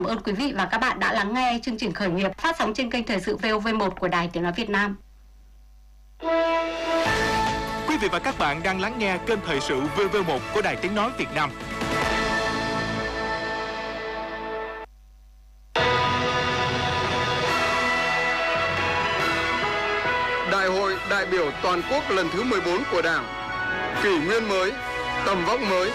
Cảm ơn quý vị và các bạn đã lắng nghe chương trình Khởi nghiệp phát sóng trên kênh Thời sự VOV1 của Đài Tiếng nói Việt Nam. Quý vị và các bạn đang lắng nghe kênh Thời sự VV1 của Đài Tiếng nói Việt Nam. Đại hội đại biểu toàn quốc lần thứ 14 của Đảng, kỷ nguyên mới, tầm vóc mới.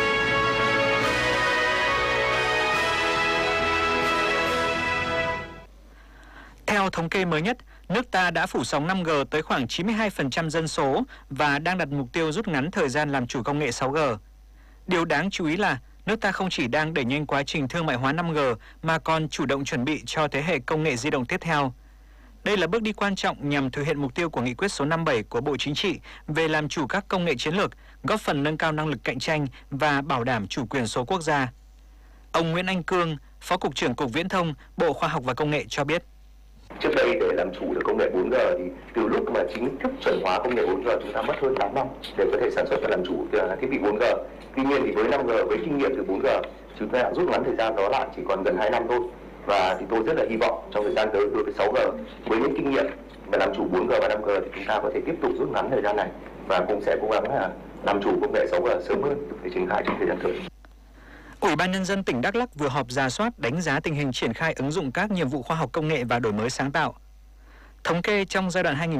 Theo thống kê mới nhất, nước ta đã phủ sóng 5G tới khoảng 92% dân số và đang đặt mục tiêu rút ngắn thời gian làm chủ công nghệ 6G. Điều đáng chú ý là nước ta không chỉ đang đẩy nhanh quá trình thương mại hóa 5G mà còn chủ động chuẩn bị cho thế hệ công nghệ di động tiếp theo. Đây là bước đi quan trọng nhằm thực hiện mục tiêu của nghị quyết số 57 của Bộ Chính trị về làm chủ các công nghệ chiến lược, góp phần nâng cao năng lực cạnh tranh và bảo đảm chủ quyền số quốc gia. Ông Nguyễn Anh Cương, Phó Cục trưởng Cục Viễn thông, Bộ Khoa học và Công nghệ cho biết. Trước đây để làm chủ được công nghệ 4G thì từ lúc mà chính thức chuẩn hóa công nghệ 4G chúng ta mất hơn 8 năm để có thể sản xuất và làm chủ thiết bị 4G. Tuy nhiên thì với 5G, với kinh nghiệm từ 4G, chúng ta rút ngắn thời gian đó lại chỉ còn gần 2 năm thôi. Và thì tôi rất là hy vọng trong thời gian tới đối với 6G, với những kinh nghiệm về làm chủ 4G và 5G thì chúng ta có thể tiếp tục rút ngắn thời gian này và cũng sẽ cố gắng là làm chủ công nghệ 6G sớm hơn để triển khai trong thời gian tới. Ủy ban Nhân dân tỉnh Đắk Lắk vừa họp rà soát đánh giá tình hình triển khai ứng dụng các nhiệm vụ khoa học công nghệ và đổi mới sáng tạo. Thống kê trong giai đoạn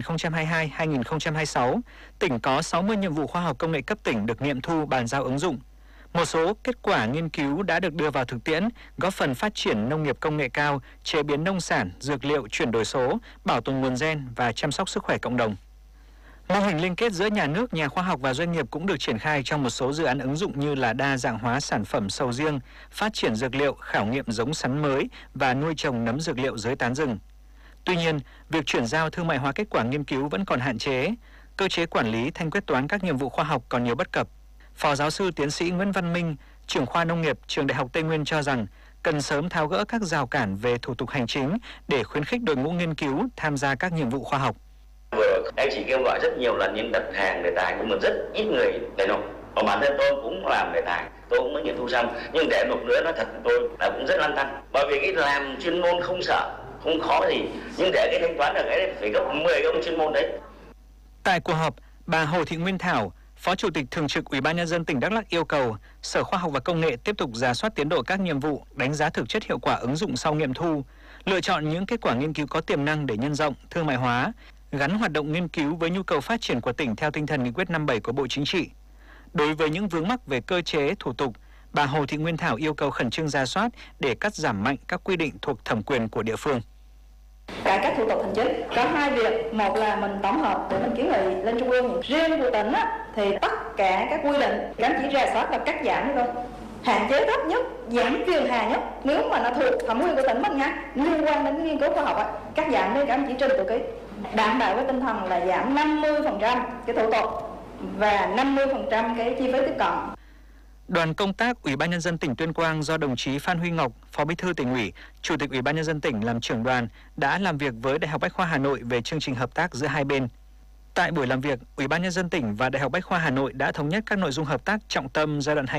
2022-2026, tỉnh có 60 nhiệm vụ khoa học công nghệ cấp tỉnh được nghiệm thu bàn giao ứng dụng. Một số kết quả nghiên cứu đã được đưa vào thực tiễn, góp phần phát triển nông nghiệp công nghệ cao, chế biến nông sản, dược liệu chuyển đổi số, bảo tồn nguồn gen và chăm sóc sức khỏe cộng đồng. Mô hình liên kết giữa nhà nước, nhà khoa học và doanh nghiệp cũng được triển khai trong một số dự án ứng dụng như là đa dạng hóa sản phẩm sầu riêng, phát triển dược liệu, khảo nghiệm giống sắn mới và nuôi trồng nấm dược liệu dưới tán rừng. Tuy nhiên, việc chuyển giao thương mại hóa kết quả nghiên cứu vẫn còn hạn chế, cơ chế quản lý thanh quyết toán các nhiệm vụ khoa học còn nhiều bất cập. Phó giáo sư tiến sĩ Nguyễn Văn Minh, trưởng khoa nông nghiệp Trường Đại học Tây Nguyên cho rằng cần sớm tháo gỡ các rào cản về thủ tục hành chính để khuyến khích đội ngũ nghiên cứu tham gia các nhiệm vụ khoa học. Anh chỉ kêu gọi rất nhiều lần nhưng đặt hàng đề tài nhưng mà rất ít người để nộp. Và bản thân tôi cũng làm đề tài, tôi cũng mới nghiệm thu xong nhưng để nộp nữa nói thật tôi là cũng rất lăn tăn. Bởi vì cái làm chuyên môn không sợ, không khó gì nhưng để cái thanh toán được cái phải gấp 10 ông chuyên môn đấy. Tại cuộc họp, bà Hồ Thị Nguyên Thảo, Phó Chủ tịch Thường trực Ủy ban Nhân dân tỉnh Đắk Lắk yêu cầu Sở Khoa học và Công nghệ tiếp tục rà soát tiến độ các nhiệm vụ, đánh giá thực chất hiệu quả ứng dụng sau nghiệm thu, lựa chọn những kết quả nghiên cứu có tiềm năng để nhân rộng, thương mại hóa, gắn hoạt động nghiên cứu với nhu cầu phát triển của tỉnh theo tinh thần nghị quyết 57 của Bộ Chính trị. Đối với những vướng mắc về cơ chế, thủ tục, bà Hồ Thị Nguyên Thảo yêu cầu khẩn trương rà soát để cắt giảm mạnh các quy định thuộc thẩm quyền của địa phương. Cải cách thủ tục hành chính có hai việc, một là mình tổng hợp để mình kiến nghị lên trung ương. Riêng của tỉnh thì tất cả các quy định gắn chỉ rà soát và cắt giảm thôi, hạn chế thấp nhất, giảm phiền hà nhất. Nếu mà nó thuộc thẩm quyền của tỉnh mình nha, liên quan đến nghiên cứu khoa học cắt giảm đến cả chỉ trình tự ký, đảm bảo với tinh thần là giảm 50% cái thủ tục và 50% cái chi phí tiếp cận. Đoàn công tác Ủy ban Nhân dân tỉnh Tuyên Quang do đồng chí Phan Huy Ngọc, Phó Bí thư Tỉnh ủy, Chủ tịch Ủy ban Nhân dân tỉnh làm trưởng đoàn đã làm việc với Đại học Bách khoa Hà Nội về chương trình hợp tác giữa hai bên. Tại buổi làm việc, Ủy ban Nhân dân tỉnh và Đại học Bách khoa Hà Nội đã thống nhất các nội dung hợp tác trọng tâm giai đoạn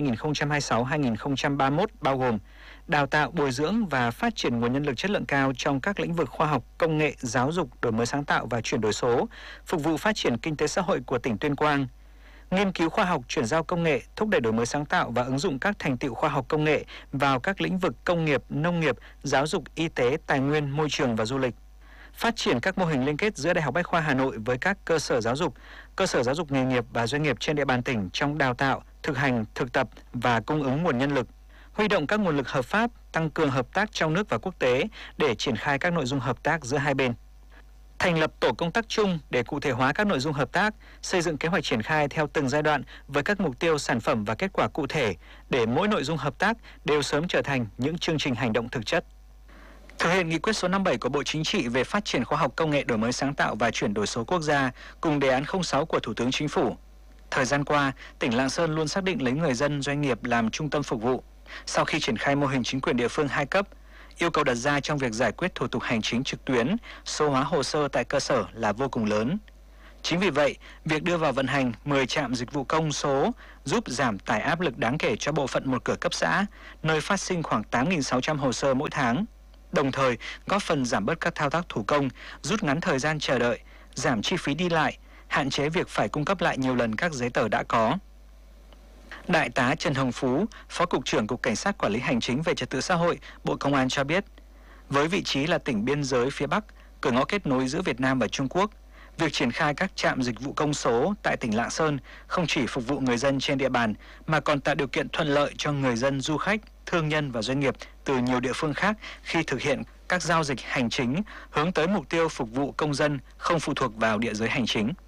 2026-2031 bao gồm đào tạo, bồi dưỡng và phát triển nguồn nhân lực chất lượng cao trong các lĩnh vực khoa học, công nghệ, giáo dục, đổi mới sáng tạo và chuyển đổi số, phục vụ phát triển kinh tế xã hội của tỉnh Tuyên Quang. Nghiên cứu khoa học, chuyển giao công nghệ, thúc đẩy đổi mới sáng tạo và ứng dụng các thành tựu khoa học công nghệ vào các lĩnh vực công nghiệp, nông nghiệp, giáo dục, y tế, tài nguyên, môi trường và du lịch. Phát triển các mô hình liên kết giữa Đại học Bách khoa Hà Nội với các cơ sở giáo dục nghề nghiệp và doanh nghiệp trên địa bàn tỉnh trong đào tạo, thực hành, thực tập và cung ứng nguồn nhân lực. Huy động các nguồn lực hợp pháp, tăng cường hợp tác trong nước và quốc tế để triển khai các nội dung hợp tác giữa hai bên. Thành lập tổ công tác chung để cụ thể hóa các nội dung hợp tác, xây dựng kế hoạch triển khai theo từng giai đoạn với các mục tiêu, sản phẩm và kết quả cụ thể để mỗi nội dung hợp tác đều sớm trở thành những chương trình hành động thực chất. Thực hiện nghị quyết số 57 của Bộ Chính trị về phát triển khoa học công nghệ, đổi mới sáng tạo và chuyển đổi số quốc gia cùng đề án 06 của Thủ tướng Chính phủ. Thời gian qua, tỉnh Lạng Sơn luôn xác định lấy người dân, doanh nghiệp làm trung tâm phục vụ. Sau khi triển khai mô hình chính quyền địa phương 2 cấp, yêu cầu đặt ra trong việc giải quyết thủ tục hành chính trực tuyến, số hóa hồ sơ tại cơ sở là vô cùng lớn. Chính vì vậy, việc đưa vào vận hành 10 trạm dịch vụ công số giúp giảm tải áp lực đáng kể cho bộ phận một cửa cấp xã, nơi phát sinh khoảng 8.600 hồ sơ mỗi tháng, đồng thời góp phần giảm bớt các thao tác thủ công, rút ngắn thời gian chờ đợi, giảm chi phí đi lại, hạn chế việc phải cung cấp lại nhiều lần các giấy tờ đã có. Đại tá Trần Hồng Phú, Phó Cục trưởng Cục Cảnh sát Quản lý Hành chính về Trật tự xã hội, Bộ Công an cho biết, với vị trí là tỉnh biên giới phía Bắc, cửa ngõ kết nối giữa Việt Nam và Trung Quốc, việc triển khai các trạm dịch vụ công số tại tỉnh Lạng Sơn không chỉ phục vụ người dân trên địa bàn mà còn tạo điều kiện thuận lợi cho người dân, du khách, thương nhân và doanh nghiệp từ nhiều địa phương khác khi thực hiện các giao dịch hành chính hướng tới mục tiêu phục vụ công dân không phụ thuộc vào địa giới hành chính.